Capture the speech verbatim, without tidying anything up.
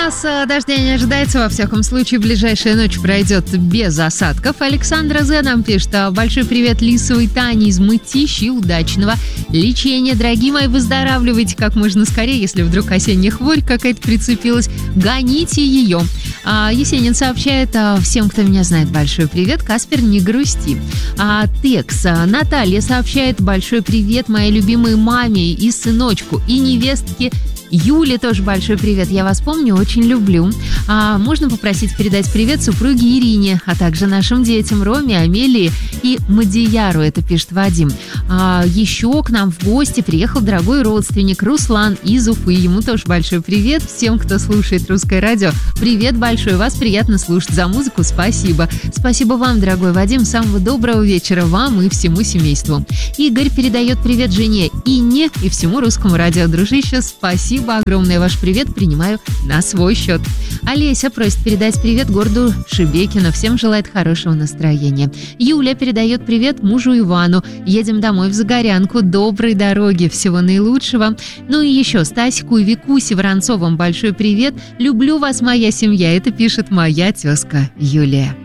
нас э, дождя не ожидается, во всяком случае, ближайшая ночь пройдет без осадков. Александра З. нам пишет: большой привет Лисовой Тане из Мытищи, удачного лечения, дорогие мои, выздоравливайте как можно скорее, если вдруг осенняя хворь какая-то прицепилась, гоните ее. А, Есенин сообщает: а, всем, кто меня знает, большой привет, Каспер, не грусти. А, Текс, а, Наталья сообщает: большой привет моей любимой маме и сыночку, и невестке Юле тоже большой привет. Я вас помню, очень люблю. А, можно попросить передать привет супруге Ирине, а также нашим детям Роме, Амелии и Мадияру, это пишет Вадим. А, еще к нам в гости приехал дорогой родственник Руслан из Уфы. Ему тоже большой привет. Всем, кто слушает Русское радио, привет большой. Вас приятно слушать. За музыку спасибо. Спасибо вам, дорогой Вадим. Самого доброго вечера вам и всему семейству. Игорь передает привет жене Инне и всему Русскому радио. Дружище, спасибо огромное, ваш привет принимаю на свой счет. Олеся просит передать привет городу Шебекино. Всем желает хорошего настроения. Юля передает привет мужу Ивану. Едем домой в Загорянку. Доброй дороги, всего наилучшего. Ну и еще Стасику и Викусе Воронцовым большой привет. Люблю вас, моя семья. Это пишет моя тезка Юлия.